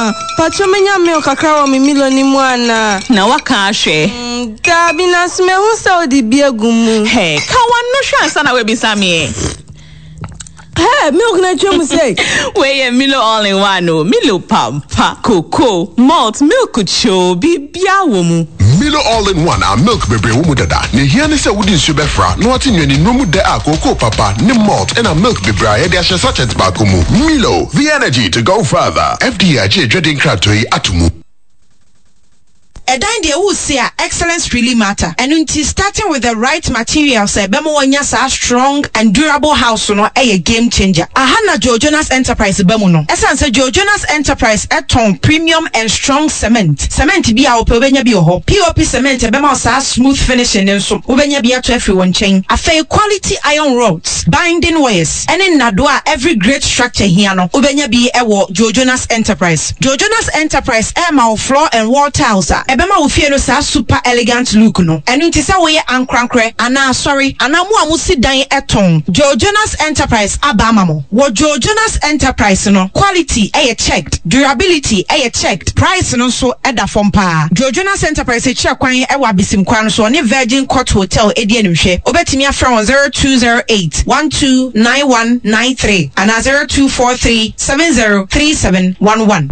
Pachomenya milk kakra wa Milo ni mwana. Na waka ahwe. Dabi na sme hu sa odi biegumu. Hey, ka wanno hwa sana we bisame. Hey, milk na chum say. We Milo all in one no. Milo pampa, cocoa, malt, milk cho bibia wo mu. Milo all in one a milk bebre wo mu dada. Ne hia ne se wodi nsu befra, no ati nwani no mu de a cocoa papa, ne malt and a milk bebre a de ahye sachet ba komu. Milo, the energy to go further. FDIJ dreading kratoi atumu. Edan de wo say excellence really matter. And until starting with the right materials, bemo wanya sa strong and durable house no a game changer. Ahana Joe Jonas Enterprise bemo no. Esan Joe Jonas Enterprise eton premium and strong cement. Cement bi a opebenya bi ho. POP cement bemo sa smooth finishing nso. Obenya bi ato every one chain. Afei quality iron rods, binding wires. Ene nadoa every great structure here no. Obenya bi ewo Joe Jonas Enterprise. Joe Jonas Enterprise ma floor and wall tiles ebema wo fie no sa super elegant look no enu nti se wo ye ankrankre ana sorry ana mu amusi dan eton Joe Jonas Enterprise abamamo wo Joe Jonas Enterprise no quality checked, durability checked, price no so eda form pa Joe Jonas Enterprise check kwan e wa bisim kwan so ne Virgin Court Hotel edi enhwe obetimi afra 0208 129193 and 0243 703711.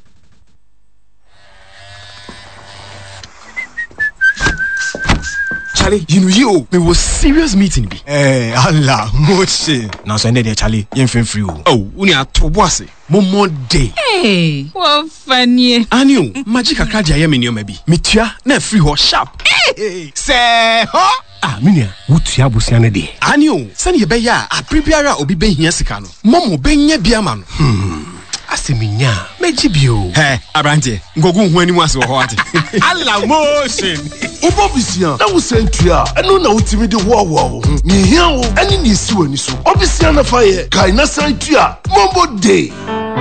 Charlie, you know you, me was serious meeting be. Allah, moche. Now so there Charlie, you free. Oh, uni atobwase. Momo day. Hey, what funny. Anio, magic akaja ye me maybe. Metua na free ho sharp. Hey, say ho. Ah, minia, wutua busiane de. Anio, send ye be ya, a prebiara obi be hia sika no. Momo be nya bia ma no. Aseminya, mejibio. Hey, abrante, ngogu hu ani mu ase wo ho ate. Allah motion. Obobisia, na wo sentua, eno na utimi de wo. Ni hia wo, ani ni si wani so. Obisia na fa ye, kai na sentua, mombo day.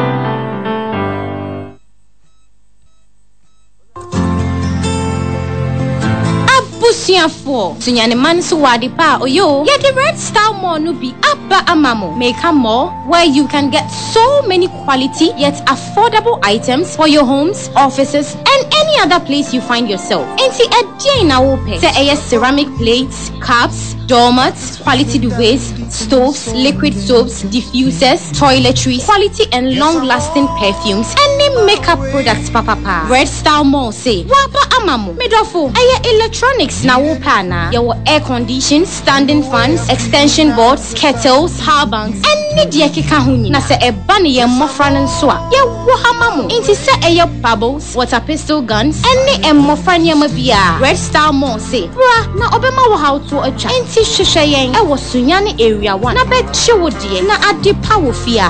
For Sunyane Mansu Wadipa Oyo, yet the Red Star Mall no be Abba Amamo. Make a mall where you can get so many quality yet affordable items for your homes, offices, and any other place you find yourself. Enti a na wope. Say ceramic plates, cups, doormats, quality duvets, stoves, liquid soaps, diffusers, toiletries, quality and long-lasting perfumes, any makeup products, papa. Red Star Mall say, Wapa Amamo, Medofo, electronics na wopana. Your air conditioned, standing fans, extension boards, kettles, power banks, any diakika huni. Na se ebani ye mofran and swa. Ye wahamamu. Inti se bubbles, water pistol guns, any mofran yamabia. Red Star Mall say, Bra, na obema wa to a cha. Inti shishayen, e was Sunyani area 1. Na bet chiwodie, na adi power fia.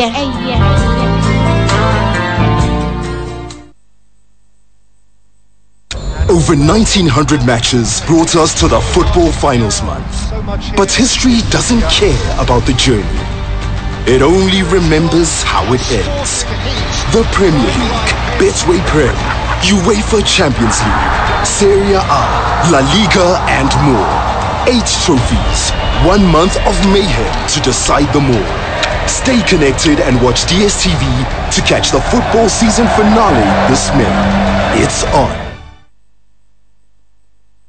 Over 1900 matches brought us to the football finals month. But history doesn't care about the journey. It only remembers how it ends. The Premier League, Betway Prem, UEFA Champions League, Serie A, La Liga and more. 8 trophies, 1 month of mayhem to decide them all. Stay connected and watch DSTV to catch the football season finale this May. It's on.